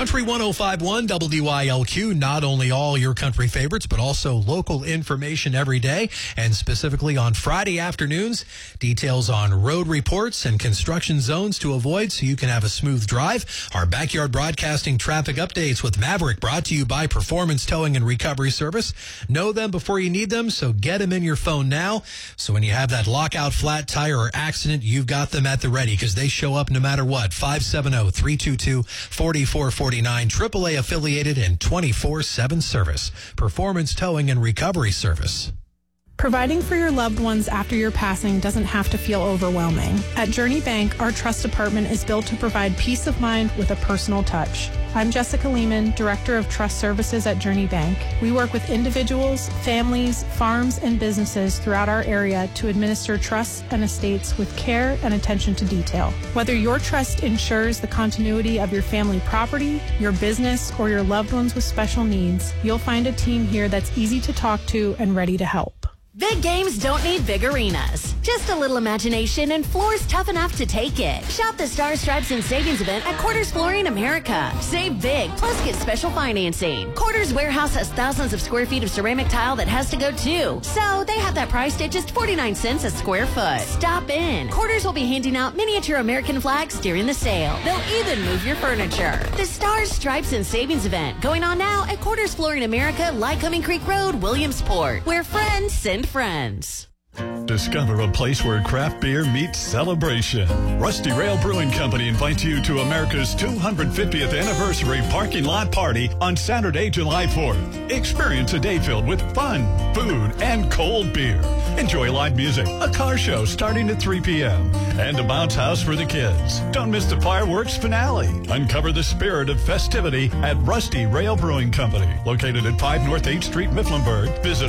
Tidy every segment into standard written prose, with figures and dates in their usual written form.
Country 105.1 WILQ, not only all your country favorites, but also local information every day, and specifically on Friday afternoons, details on road reports and construction zones to avoid so you can have a smooth drive. Our backyard broadcasting traffic updates with Maverick, brought to you by Performance Towing and Recovery Service. Know them before you need them, so get them in your phone now. So when you have that lockout, flat tire, or accident, you've got them at the ready because they show up no matter what. 570-322-4449, AAA affiliated and 24/7 service. Performance Towing and Recovery Service. Providing for your loved ones after your passing doesn't have to feel overwhelming. At Journey Bank, our trust department is built to provide peace of mind with a personal touch. I'm Jessica Lehman, Director of Trust Services at Journey Bank. We work with individuals, families, farms, and businesses throughout our area to administer trusts and estates with care and attention to detail. Whether your trust ensures the continuity of your family property, your business, or your loved ones with special needs, you'll find a team here that's easy to talk to and ready to help. Big games don't need big arenas. Just a little imagination and floors tough enough to take it. Shop the Stars, Stripes, and Savings event at Quarters Flooring America. Save big, plus get special financing. Quarters Warehouse has thousands of square feet of ceramic tile that has to go too. So they have that priced at just 49 cents a square foot. Stop in. Quarters will be handing out miniature American flags during the sale. They'll even move your furniture. The Stars, Stripes, and Savings event going on now at Quarters Flooring America, Lycoming Creek Road, Williamsport, where friends send friends. Discover a place where craft beer meets celebration. Rusty Rail Brewing Company invites you to America's 250th anniversary parking lot party on Saturday, July 4th. Experience a day filled with fun, food, and cold beer. Enjoy live music, a car show starting at 3 p.m., and a bounce house for the kids. Don't miss the fireworks finale. Uncover the spirit of festivity at Rusty Rail Brewing Company, located at 5 North 8th Street, Mifflinburg. Visit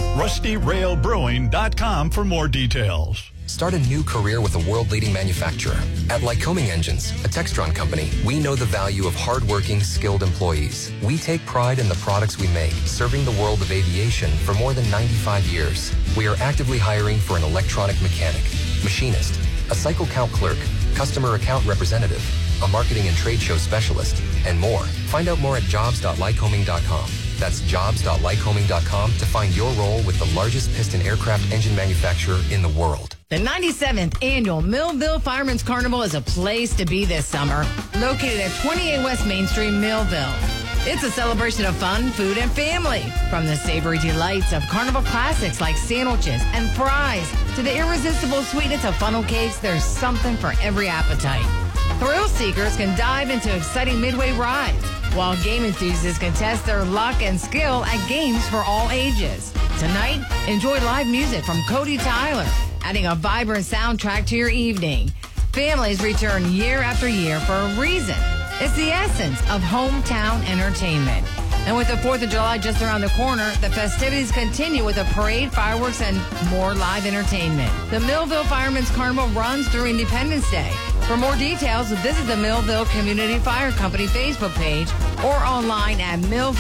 rustyrailbrewing.com for more details. Start a new career with a world-leading manufacturer. At Lycoming Engines, a Textron company, we know the value of hardworking, skilled employees. We take pride in the products we make, serving the world of aviation for more than 95 years. We are actively hiring for an electronic mechanic, machinist, a cycle count clerk, customer account representative, a marketing and trade show specialist, and more. Find out more at jobs.lycoming.com. That's jobs.lycoming.com to find your role with the largest piston aircraft engine manufacturer in the world. The 97th Annual Millville Fireman's Carnival is a place to be this summer. Located at 28 West Main Street, Millville. It's a celebration of fun, food, and family. From the savory delights of carnival classics like sandwiches and fries to the irresistible sweetness of funnel cakes, there's something for every appetite. Thrill seekers can dive into exciting midway rides, while game enthusiasts can test their luck and skill at games for all ages. Tonight, enjoy live music from Cody Tyler, adding a vibrant soundtrack to your evening. Families return year after year for a reason. It's the essence of hometown entertainment. And with the 4th of July just around the corner, the festivities continue with a parade, fireworks, and more live entertainment. The Millville Fireman's Carnival runs through Independence Day. For more details, visit the Millville Community Fire Company Facebook page or online at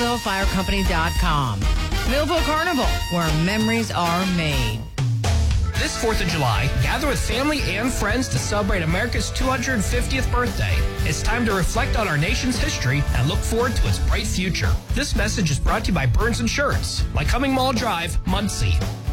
millvillefirecompany.com. Millville Carnival, where memories are made. This 4th of July, gather with family and friends to celebrate America's 250th birthday. It's time to reflect on our nation's history and look forward to its bright future. This message is brought to you by Burns Insurance, Lycoming Mall Drive, Muncie.